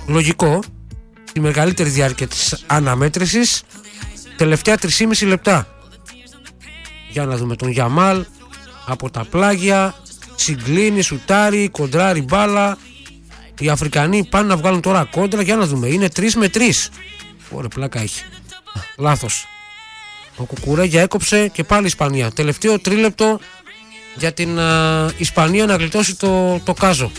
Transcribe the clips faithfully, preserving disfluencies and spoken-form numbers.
λογικό, τη μεγαλύτερη διάρκεια της αναμέτρησης, τελευταία τρία και μισό λεπτά. Για να δούμε τον Γιαμάλ από τα πλάγια, συγκλίνει, σουτάρει, κοντράρει μπάλα. Οι Αφρικανοί πάνε να βγάλουν τώρα κόντρα, για να δούμε, είναι τρία με τρία. Ωραία, πλάκα έχει. Λάθος. Ο Κουκουρέγια έκοψε και πάλι η Ισπανία. Τελευταίο τρίλεπτο για την α, Ισπανία να γλιτώσει το, το κάζο.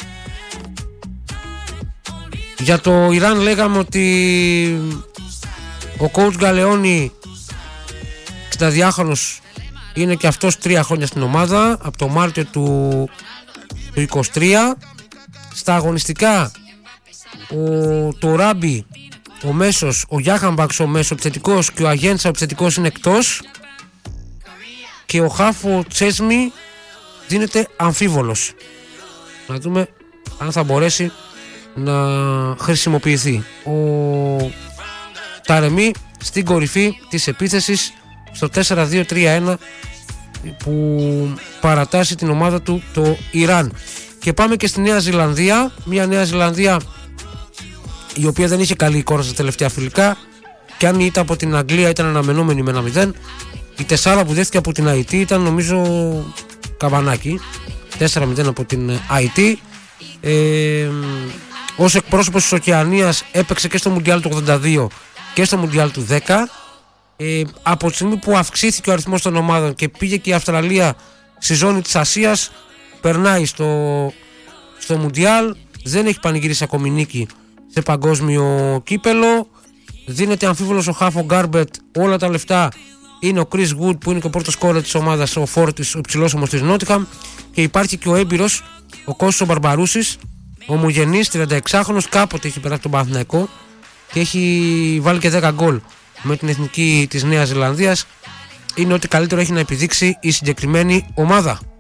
Για το Ιράν λέγαμε ότι ο coach Γκαλεόνι, εξηνταδυάχρονος, είναι και αυτός τρία χρόνια στην ομάδα, από το Μάρτιο του, του είκοσι τρία. Στα αγωνιστικά ο, το Ράμπι, ο μέσος, ο Γιάχαμπαξ ο μέσος επιθετικός και ο Αγέντσα ο επιθετικός είναι εκτός, και ο Χάφο Τσέσμι δίνεται αμφίβολος. Να δούμε αν θα μπορέσει να χρησιμοποιηθεί. Ο Ταρεμί στην κορυφή της επίθεσης στο τέσσερα δύο τρία ένα που παρατάσσει την ομάδα του το Ιράν. Και πάμε και στη Νέα Ζηλανδία, μια Νέα Ζηλανδία η οποία δεν είχε καλή εικόνα στα τελευταία φιλικά, και αν ήταν από την Αγγλία ήταν αναμενόμενη με ένα μηδέν. Η τεσσάρα που δέχτηκε από την Αϊτή ήταν νομίζω καβανάκι, τέσσερα μηδέν από την Αϊτή. ε, ως εκπρόσωπος της Οκεανίας έπαιξε και στο Μουντιάλ του ογδόντα δύο και στο Μουντιάλ του δέκα. ε, από τη στιγμή που αυξήθηκε ο αριθμός των ομάδων και πήγε και η Αυστραλία στη ζώνη της Ασίας, περνάει στο, στο Μουντιάλ, δεν έχει πανηγυρίσει ακόμη νίκη σε παγκόσμιο κύπελο. Δίνεται αμφίβολος ο Χάφο Γκάρμπετ, όλα τα λεφτά είναι ο Chris Wood που είναι και ο πρώτος σκόρερ της ομάδας, ο Φόρτης, ο υψηλός όμως της Νότιχαμ, και υπάρχει και ο έμπειρος ο Κώστας ο Μπαρμπαρούσης, ομογενής, τριανταεξάχρονος, κάποτε έχει περάσει τον Παναθηναϊκό και έχει βάλει και δέκα γκολ με την εθνική της Νέας Ζηλανδίας. Είναι ό,τι καλύτερο έχει να επιδείξει η συγκεκριμένη ομάδα.